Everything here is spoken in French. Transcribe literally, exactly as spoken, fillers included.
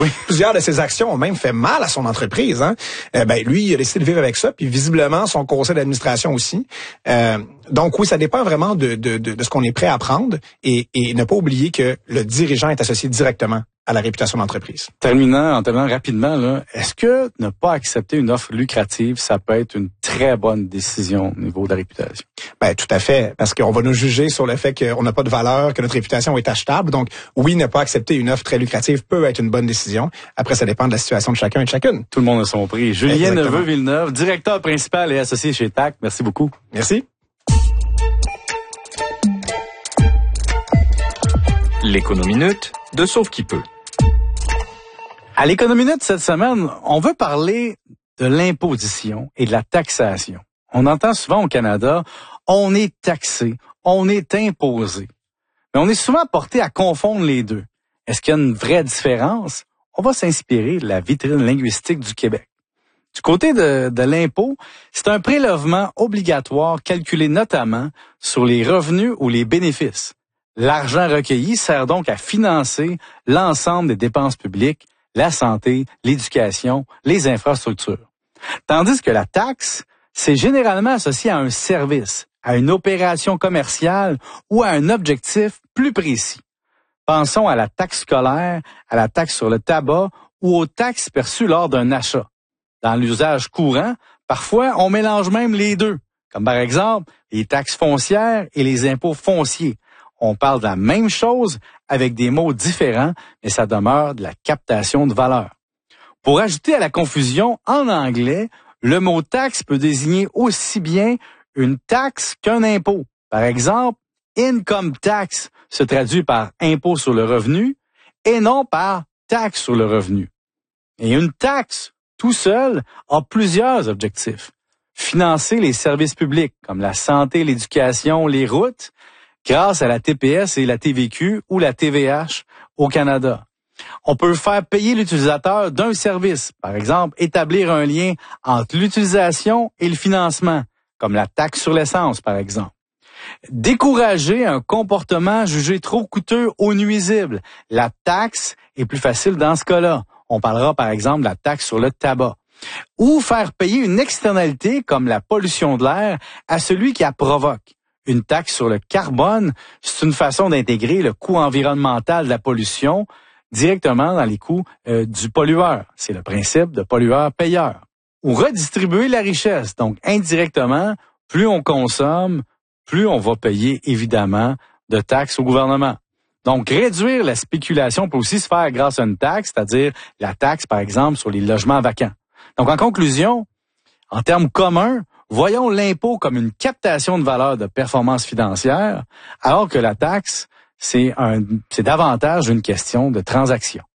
Oui. Plusieurs de ses actions ont même fait mal à son entreprise. Hein. Euh, ben lui, il a décidé de vivre avec ça, puis visiblement son conseil d'administration aussi. Euh, donc oui, ça dépend vraiment de, de, de, de ce qu'on est prêt à prendre et, et ne pas oublier que le dirigeant est associé directement à la réputation de l'entreprise. Terminant, en terminant rapidement, là, est-ce que ne pas accepter une offre lucrative, ça peut être une très bonne décision au niveau de la réputation? Ben tout à fait, parce qu'on va nous juger sur le fait qu'on n'a pas de valeur, que notre réputation est achetable. Donc oui, ne pas accepter une offre très lucrative peut être une bonne décision. Après, ça dépend de la situation de chacun et de chacune. Tout le monde a son prix. Julien Exactement. Neveu-Villeneuve, directeur principal et associé chez T A C. Merci beaucoup. Merci. L'économinute de Sauve qui peut. À l'économinute cette semaine, on veut parler de l'imposition et de la taxation. On entend souvent au Canada, on est taxé, on est imposé. Mais on est souvent porté à confondre les deux. Est-ce qu'il y a une vraie différence? On va s'inspirer de la vitrine linguistique du Québec. Du côté de, de l'impôt, c'est un prélèvement obligatoire calculé notamment sur les revenus ou les bénéfices. L'argent recueilli sert donc à financer l'ensemble des dépenses publiques, la santé, l'éducation, les infrastructures. Tandis que la taxe, c'est généralement associé à un service, à une opération commerciale ou à un objectif plus précis. Pensons à la taxe scolaire, à la taxe sur le tabac ou aux taxes perçues lors d'un achat. Dans l'usage courant, parfois, on mélange même les deux, comme par exemple les taxes foncières et les impôts fonciers. On parle de la même chose avec des mots différents, mais ça demeure de la captation de valeur. Pour ajouter à la confusion, en anglais, le mot taxe peut désigner aussi bien une taxe qu'un impôt. Par exemple, income tax se traduit par impôt sur le revenu et non par taxe sur le revenu. Et une taxe, tout seul, a plusieurs objectifs. Financer les services publics comme la santé, l'éducation, les routes, grâce à la T P S et la T V Q ou la T V H au Canada. On peut faire payer l'utilisateur d'un service, par exemple, établir un lien entre l'utilisation et le financement, comme la taxe sur l'essence, par exemple. Décourager un comportement jugé trop coûteux ou nuisible. La taxe est plus facile dans ce cas-là. On parlera, par exemple, de la taxe sur le tabac. Ou faire payer une externalité, comme la pollution de l'air, à celui qui la provoque. Une taxe sur le carbone, c'est une façon d'intégrer le coût environnemental de la pollution directement dans les coûts euh, du pollueur. C'est le principe de pollueur-payeur. Ou redistribuer la richesse. Donc, indirectement, plus on consomme, plus on va payer, évidemment, de taxes au gouvernement. Donc, réduire la spéculation peut aussi se faire grâce à une taxe, c'est-à-dire la taxe, par exemple, sur les logements vacants. Donc, en conclusion, en termes communs, voyons l'impôt comme une captation de valeur de performance financière, alors que la taxe, c'est un, c'est davantage une question de transaction.